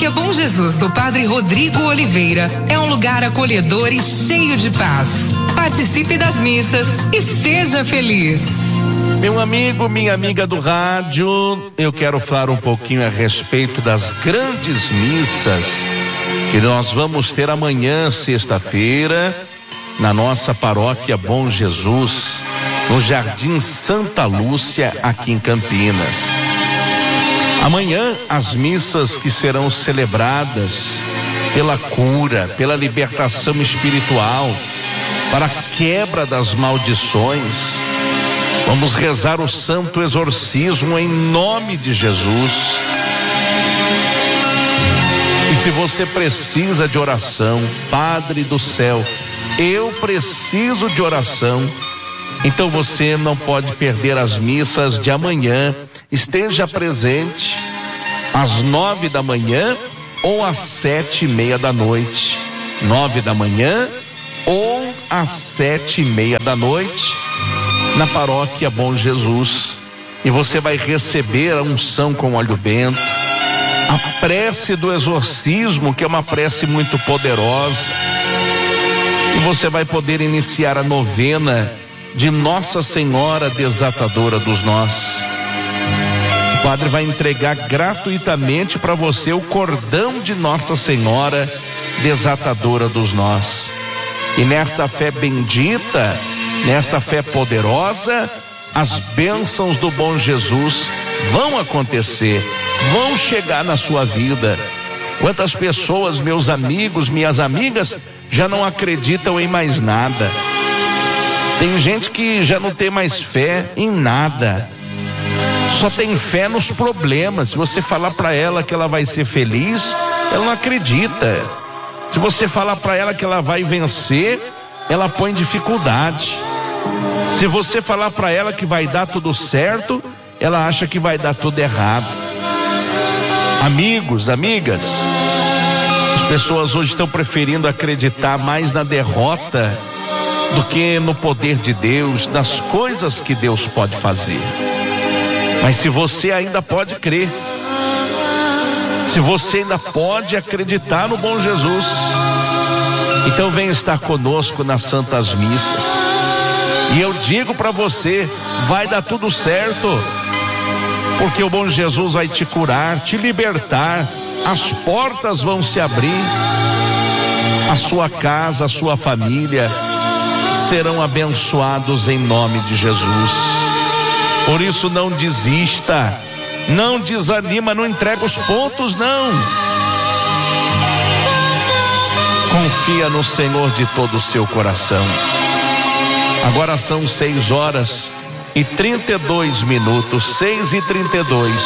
Paróquia Bom Jesus do Padre Rodrigo Oliveira é um lugar acolhedor e cheio de paz. Participe das missas e seja feliz. Meu amigo, minha amiga do rádio, eu quero falar um pouquinho a respeito das grandes missas que nós vamos ter amanhã, sexta-feira, na nossa Paróquia Bom Jesus, no Jardim Santa Lúcia, aqui em Campinas. Amanhã, as missas que serão celebradas pela cura, pela libertação espiritual, para a quebra das maldições. Vamos rezar o santo exorcismo em nome de Jesus. E se você precisa de oração, Padre do céu, eu preciso de oração, então você não pode perder as missas de amanhã. Esteja presente às 9 da manhã ou às 7:30 da noite. 9 da manhã ou às 7:30 da noite, na Paróquia Bom Jesus. E você vai receber a unção com óleo bento, a prece do exorcismo, que é uma prece muito poderosa. E você vai poder iniciar a novena de Nossa Senhora Desatadora dos Nós. O padre vai entregar gratuitamente para você o cordão de Nossa Senhora Desatadora dos Nós. E nesta fé bendita, nesta fé poderosa, as bênçãos do bom Jesus vão acontecer, vão chegar na sua vida. Quantas pessoas, meus amigos, minhas amigas, já não acreditam em mais nada. Tem gente que já não tem mais fé em nada. Só tem fé nos problemas. Se você falar para ela que ela vai ser feliz, ela não acredita. Se você falar para ela que ela vai vencer, ela põe dificuldade. Se você falar para ela que vai dar tudo certo, ela acha que vai dar tudo errado. Amigos, amigas, as pessoas hoje estão preferindo acreditar mais na derrota do que no poder de Deus, nas coisas que Deus pode fazer. Mas se você ainda pode crer, se você ainda pode acreditar no bom Jesus, então vem estar conosco nas Santas Missas. E eu digo para você, vai dar tudo certo, porque o bom Jesus vai te curar, te libertar, as portas vão se abrir, a sua casa, a sua família serão abençoados em nome de Jesus. Por isso não desista, não desanima, não entrega os pontos, não. Confia no Senhor de todo o seu coração. Agora são 6:32, 6:32.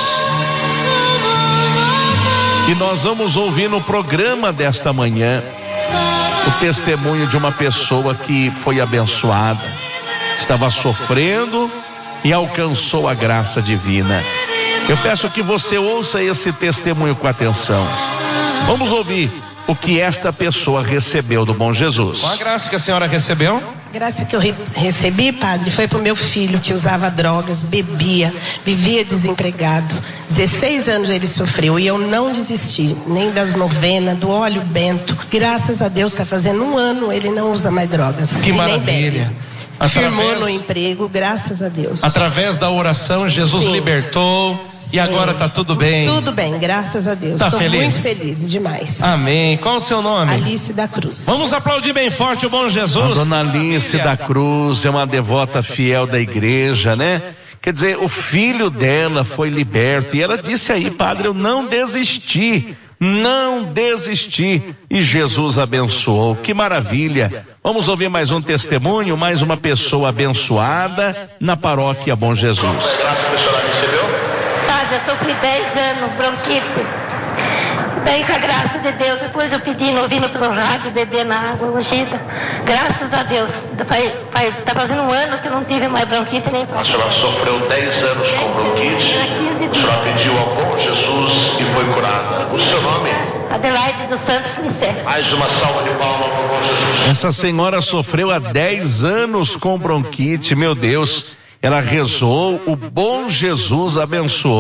E nós vamos ouvir no programa desta manhã o testemunho de uma pessoa que foi abençoada, estava sofrendo e alcançou a graça divina. Eu peço que você ouça esse testemunho com atenção. Vamos ouvir o que esta pessoa recebeu do bom Jesus. Qual a graça que a senhora recebeu? A graça que eu recebi, padre, foi pro meu filho que usava drogas, bebia, vivia desempregado. 16 anos ele sofreu e eu não desisti, nem das novenas, do óleo bento. Graças a Deus, está fazendo 1 ano, ele não usa mais drogas. Que maravilha. Firmou no emprego, graças a Deus. Através da oração, Jesus libertou. Sim. E agora tá tudo bem? Tudo bem, graças a Deus. Tá feliz? Muito feliz demais. Amém. Qual o seu nome? Alice da Cruz. Vamos aplaudir bem forte o bom Jesus. A dona Alice da Cruz é uma devota fiel da igreja, né? Quer dizer, o filho dela foi liberto e ela disse aí, padre, eu não desisti. Não desisti, e Jesus abençoou. Que maravilha. Vamos ouvir mais um testemunho, mais uma pessoa abençoada na Paróquia Bom Jesus. Qual a graça que a senhora recebeu? Padre, eu sofri 10 anos bronquite. Daí, com a graça de Deus, depois eu pedindo, ouvindo pelo rádio, bebendo água ungida. Graças a Deus, tá fazendo 1 ano que eu não tive mais bronquite nem. A senhora sofreu 10 anos com bronquite. A senhora pediu ao bom Jesus e foi curada. O seu nome? Adelaide dos Santos Missé. Mais uma salva de palmas para o bom Jesus. Essa senhora sofreu há 10 anos com bronquite, meu Deus. Ela rezou, o bom Jesus abençoou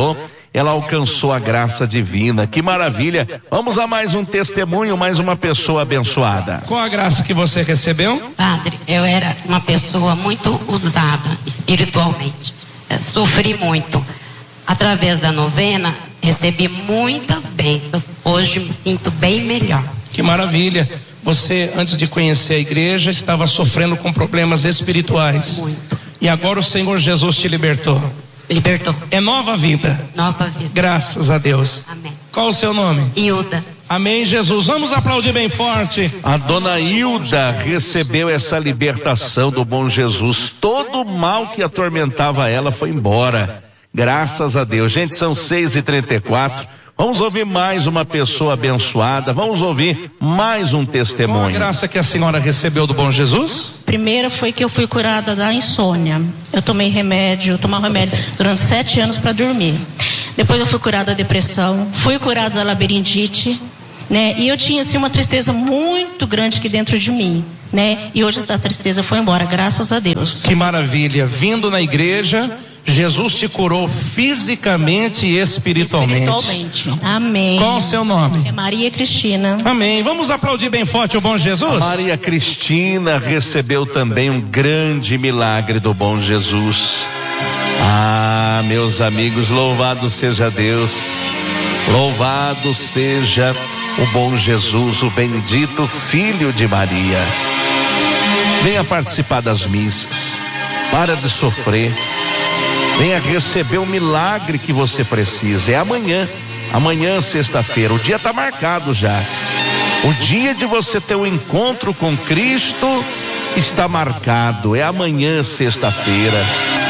ela alcançou a graça divina. Que maravilha! Vamos a mais um testemunho, mais uma pessoa abençoada. Qual a graça que você recebeu? Padre, eu era uma pessoa muito usada espiritualmente. Sofri muito. Através da novena, recebi muitas bênçãos. Hoje me sinto bem melhor. Que maravilha! Você, antes de conhecer a igreja, estava sofrendo com problemas espirituais. Muito. E agora o Senhor Jesus te libertou. Libertou. É nova vida. Nova vida. Graças a Deus. Amém. Qual o seu nome? Hilda. Amém, Jesus. Vamos aplaudir bem forte. A dona Hilda recebeu essa libertação do bom Jesus. Todo o mal que atormentava ela foi embora. Graças a Deus. Gente, são 6h34. Vamos ouvir mais uma pessoa abençoada. Vamos ouvir mais um testemunho. Qual a graça que a senhora recebeu do bom Jesus? Primeiro foi que eu fui curada da insônia. Eu tomava remédio durante 7 anos para dormir. Depois eu fui curada da depressão, fui curada da labirintite, né? E eu tinha assim uma tristeza muito grande aqui dentro de mim, né? E hoje essa tristeza foi embora, graças a Deus. Que maravilha. Vindo na igreja, Jesus te curou fisicamente e espiritualmente. Amém. Qual o seu nome? É Maria Cristina. Amém. Vamos aplaudir bem forte o bom Jesus? A Maria Cristina recebeu também um grande milagre do bom Jesus. Ah, meus amigos, louvado seja Deus. Louvado seja o bom Jesus, o bendito Filho de Maria. Venha participar das missas. Para de sofrer. Venha receber o milagre que você precisa. É amanhã, sexta-feira. O dia está marcado já. O dia de você ter um encontro com Cristo está marcado. É amanhã, sexta-feira.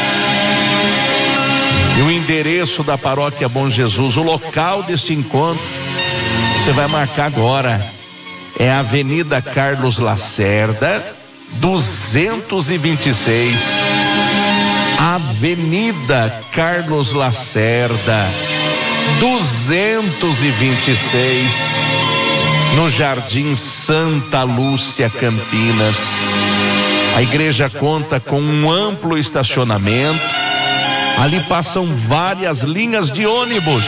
E o endereço da paróquia Bom Jesus, o local deste encontro, você vai marcar agora. É a Avenida Carlos Lacerda, 226. Avenida Carlos Lacerda, 226, no Jardim Santa Lúcia, Campinas. A igreja conta com um amplo estacionamento. Ali passam várias linhas de ônibus.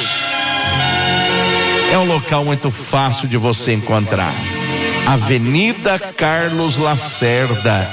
É um local muito fácil de você encontrar. Avenida Carlos Lacerda,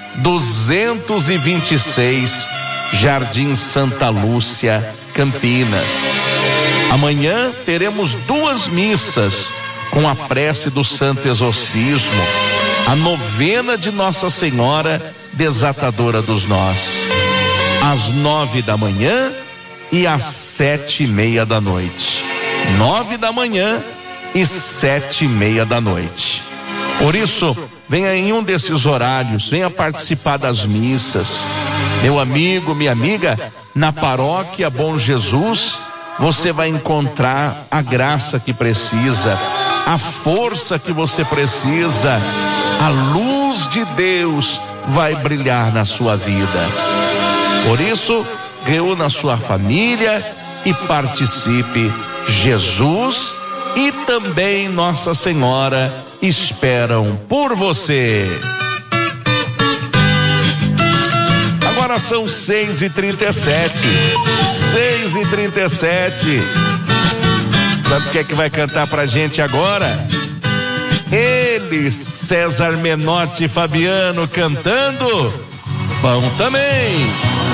226, Jardim Santa Lúcia, Campinas. Amanhã teremos 2 missas com a prece do Santo Exorcismo, a novena de Nossa Senhora Desatadora dos Nós, às 9 da manhã e às 7:30 da noite. 9 da manhã e 7:30 da noite. Por isso, venha em um desses horários, venha participar das missas. Meu amigo, minha amiga, na paróquia Bom Jesus, você vai encontrar a graça que precisa, a força que você precisa, a luz de Deus vai brilhar na sua vida. Por isso, reúna sua família e participe. Jesus e também Nossa Senhora esperam por você. Agora são 6h37. 6h37. Sabe o que é que vai cantar pra gente agora? Ele, César Menotti e Fabiano cantando. Bom também.